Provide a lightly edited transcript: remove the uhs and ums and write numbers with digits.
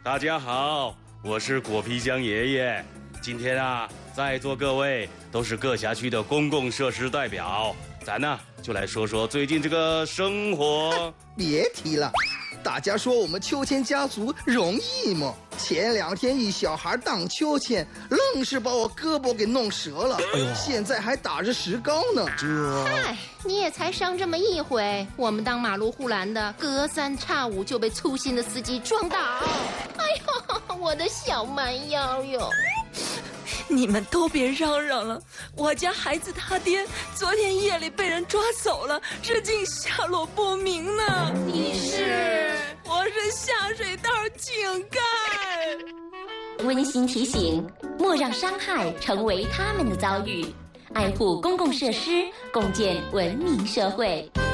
大家好，我是果皮江爷爷。今天啊，在座各位都是各辖区的公共设施代表，咱呢就来说说最近这个生活。 别提了，大家说我们秋千家族容易吗？前2天一小孩荡秋千，愣是把我胳膊给弄折了，现在还打着石膏呢。 嗨，你也才伤这么一回，我们当马路护栏的，隔3差5就被粗心的司机撞倒。哎呦，我的小蛮腰哟！ 你们都别嚷嚷了，我家孩子他爹昨天夜里被人抓走了，至今下落不明呢。 你是？ 我是下水道井盖。 温馨提醒：莫让伤害成为他们的遭遇，爱护公共设施，共建文明社会。